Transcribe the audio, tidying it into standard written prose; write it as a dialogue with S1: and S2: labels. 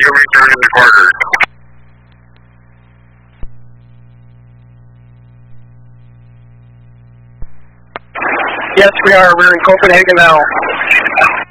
S1: you returning the quarters?
S2: Yes, we are. We're in Copenhagen now.